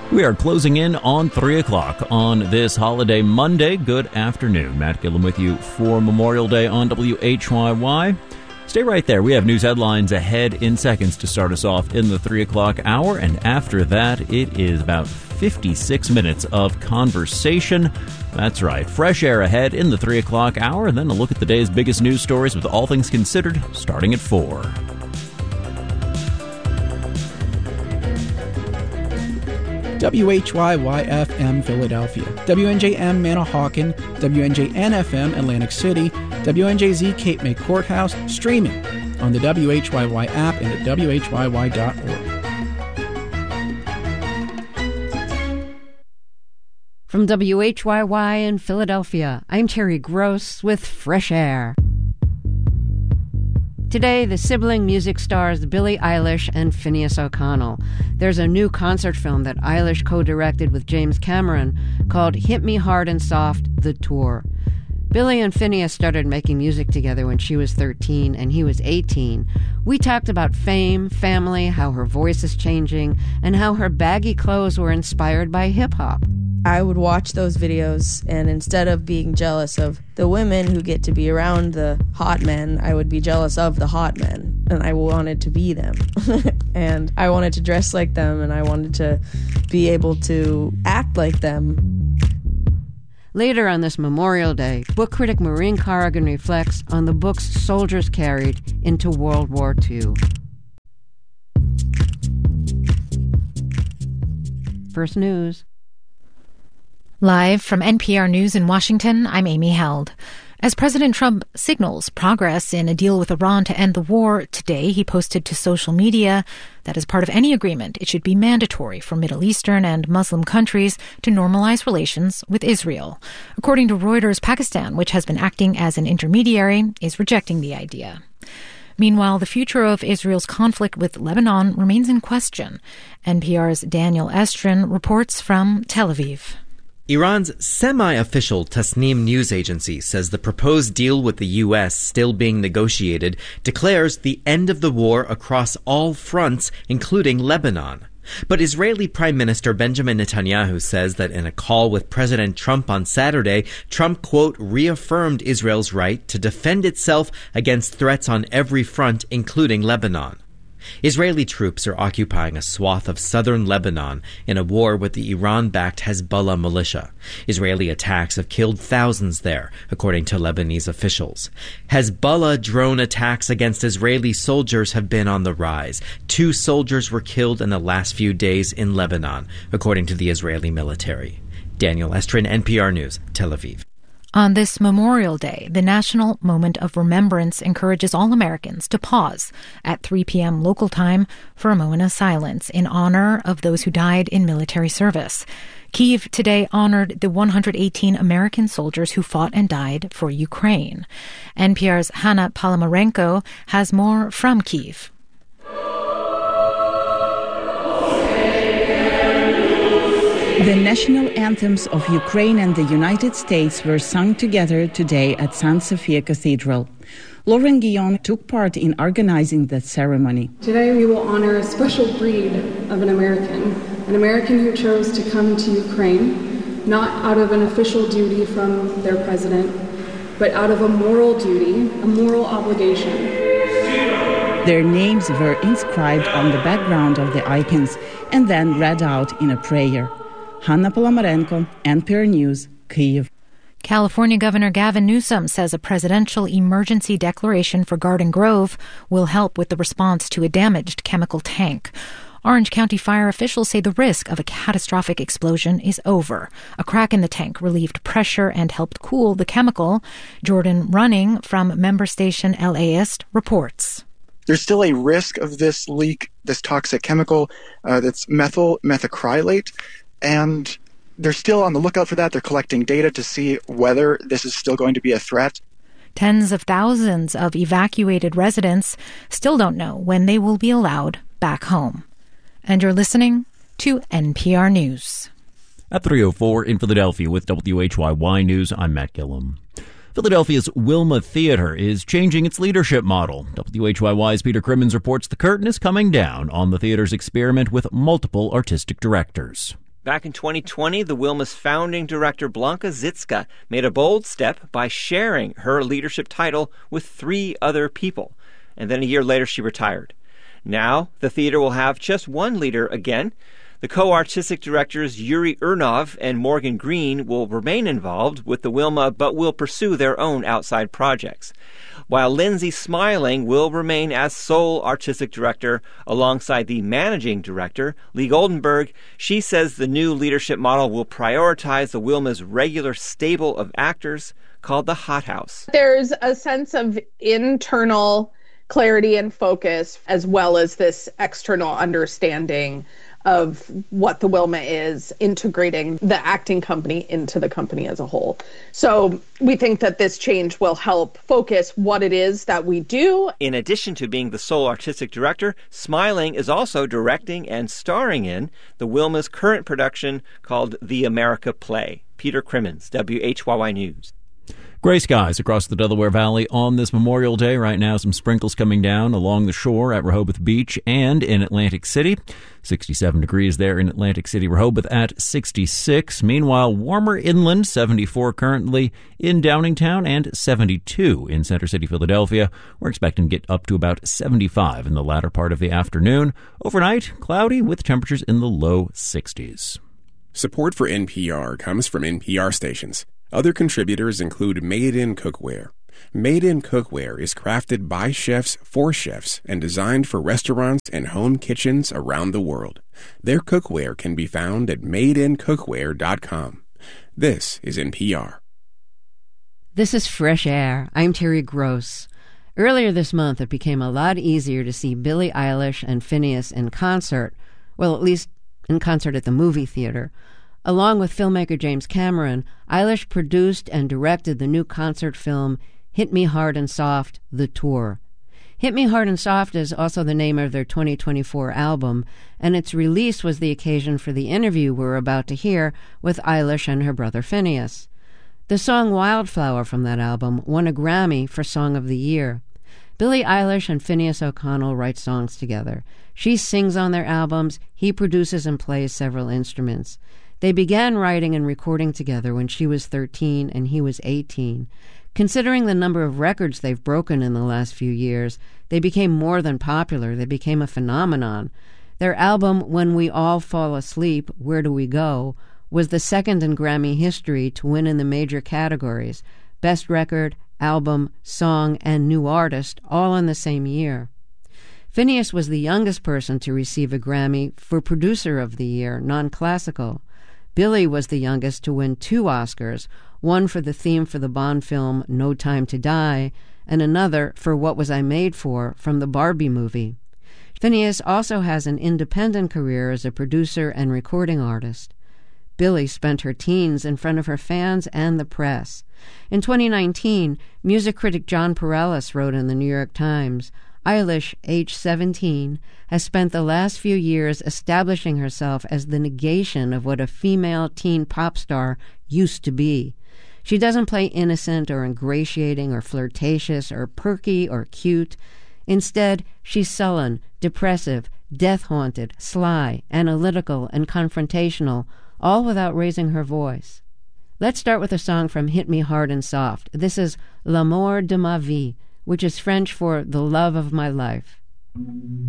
We are closing in on 3 o'clock on this holiday Monday. Good afternoon. Matt Gillum with you for Memorial Day on WHYY. Stay right there. We have news headlines ahead in seconds to start us off in the 3 o'clock hour. And after that, it is about 56 minutes of conversation. That's right. Fresh air ahead in the 3 o'clock hour. And then a look at the day's biggest news stories with All Things Considered starting at 4. WHYY-FM Philadelphia, WNJM Manahawkin, WNJN-FM Atlantic City, WNJZ Cape May Courthouse, streaming on the WHYY app and at WHYY.org. From WHYY in Philadelphia, I'm Terry Gross with Fresh Air. Today, the sibling music stars Billie Eilish and Phineas O'Connell. There's a new concert film that Eilish co-directed with James Cameron called Hit Me Hard and Soft, The Tour. Billie and Phineas started making music together when she was 13 and he was 18. We talked about fame, family, how her voice is changing, and how her baggy clothes were inspired by hip-hop. I would watch those videos, and instead of being jealous of the women who get to be around the hot men, I would be jealous of the hot men, and I wanted to be them. And I wanted to dress like them, and I wanted to be able to act like them. Later on this Memorial Day, book critic Maureen Corrigan reflects on the books soldiers carried into World War II. First News. Live from NPR News in Washington, I'm Amy Held. As President Trump signals progress in a deal with Iran to end the war, today he posted to social media that as part of any agreement, it should be mandatory for Middle Eastern and Muslim countries to normalize relations with Israel. According to Reuters, Pakistan, which has been acting as an intermediary, is rejecting the idea. Meanwhile, the future of Israel's conflict with Lebanon remains in question. NPR's Daniel Estrin reports from Tel Aviv. Iran's semi-official Tasnim news agency says the proposed deal with the U.S. still being negotiated declares the end of the war across all fronts, including Lebanon. But Israeli Prime Minister Benjamin Netanyahu says that in a call with President Trump on Saturday, Trump, quote, reaffirmed Israel's right to defend itself against threats on every front, including Lebanon. Israeli troops are occupying a swath of southern Lebanon in a war with the Iran-backed Hezbollah militia. Israeli attacks have killed thousands there, according to Lebanese officials. Hezbollah drone attacks against Israeli soldiers have been on the rise. 2 soldiers were killed in the last few days in Lebanon, according to the Israeli military. Daniel Estrin, NPR News, Tel Aviv. On this Memorial Day, the National Moment of Remembrance encourages all Americans to pause at 3 p.m. local time for a moment of silence in honor of those who died in military service. Kyiv today honored the 118 American soldiers who fought and died for Ukraine. NPR's Hanna Palamarenko has more from Kyiv. The national anthems of Ukraine and the United States were sung together today at St. Sophia Cathedral. Lauren Guillon took part in organizing that ceremony. Today we will honor a special breed of an American who chose to come to Ukraine, not out of an official duty from their president, but out of a moral duty, a moral obligation. Their names were inscribed on the background of the icons and then read out in a prayer. Hanna Palamarenko, NPR News, Kyiv. California Governor Gavin Newsom says a presidential emergency declaration for Garden Grove will help with the response to a damaged chemical tank. Orange County fire officials say the risk of a catastrophic explosion is over. A crack in the tank relieved pressure and helped cool the chemical. Jordan Running from member station LAist reports. There's still a risk of this leak, this toxic chemical that's methacrylate. And they're still on the lookout for that. They're collecting data to see whether this is still going to be a threat. Tens of thousands of evacuated residents still don't know when they will be allowed back home. And you're listening to NPR News. At 3:04 in Philadelphia with WHYY News, I'm Matt Gillum. Philadelphia's Wilma Theater is changing its leadership model. WHYY's Peter Crimmins reports the curtain is coming down on the theater's experiment with multiple artistic directors. Back in 2020, the Wilma's founding director Blanka Zitska made a bold step by sharing her leadership title with 3 other people. And then a year later, she retired. Now, the theater will have just one leader again. The co-artistic directors Yuri Urnov and Morgan Green will remain involved with the Wilma, but will pursue their own outside projects. While Lindsay Smiling will remain as sole artistic director alongside the managing director, Lee Goldenberg. She says the new leadership model will prioritize the Wilma's regular stable of actors called the Hot House. There's a sense of internal clarity and focus, as well as this external understanding of what the Wilma is, integrating the acting company into the company as a whole. So we think that this change will help focus what it is that we do. In addition to being the sole artistic director, Smiling is also directing and starring in the Wilma's current production called The America Play. Peter Crimmins, WHYY News. Gray skies across the Delaware Valley on this Memorial Day. Right now, some sprinkles coming down along the shore at Rehoboth Beach and in Atlantic City. 67 degrees there in Atlantic City, Rehoboth at 66. Meanwhile, warmer inland, 74 currently in Downingtown and 72 in Center City, Philadelphia. We're expecting to get up to about 75 in the latter part of the afternoon. Overnight, cloudy with temperatures in the low 60s. Support for NPR comes from NPR stations. Other contributors include Made in Cookware. Made in Cookware is crafted by chefs for chefs and designed for restaurants and home kitchens around the world. Their cookware can be found at madeincookware.com. This is NPR. This is Fresh Air. I'm Terry Gross. Earlier this month, it became a lot easier to see Billie Eilish and Finneas in concert, well, at least in concert at the movie theater. Along with filmmaker James Cameron, Eilish produced and directed the new concert film Hit Me Hard and Soft, The Tour. Hit Me Hard and Soft is also the name of their 2024 album, and its release was the occasion for the interview we're about to hear with Eilish and her brother Finneas. The song Wildflower from that album won a Grammy for Song of the Year. Billie Eilish and Finneas O'Connell write songs together. She sings on their albums, he produces and plays several instruments. They began writing and recording together when she was 13 and he was 18. Considering the number of records they've broken in the last few years, they became more than popular. They became a phenomenon. Their album, When We All Fall Asleep, Where Do We Go?, was the second in Grammy history to win in the major categories, Best Record, Album, Song, and New Artist, all in the same year. Finneas was the youngest person to receive a Grammy for Producer of the Year, non-classical. Billie was the youngest to win 2 Oscars, one for the theme for the Bond film No Time to Die, and another for What Was I Made For from the Barbie movie. Finneas also has an independent career as a producer and recording artist. Billie spent her teens in front of her fans and the press. In 2019, music critic John Pareles wrote in the New York Times, Eilish, age 17, has spent the last few years establishing herself as the negation of what a female teen pop star used to be. She doesn't play innocent or ingratiating or flirtatious or perky or cute. Instead, she's sullen, depressive, death-haunted, sly, analytical, and confrontational, all without raising her voice. Let's start with a song from Hit Me Hard and Soft. This is L'amour de ma vie, which is French for the love of my life.